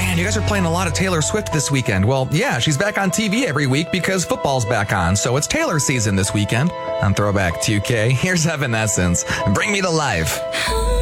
Man, you guys are playing a lot of Taylor Swift this weekend. Well, yeah, she's back on TV every week because football's back on. So it's Taylor season this weekend. On Throwback 2K, here's Evanescence. Bring Me to Life.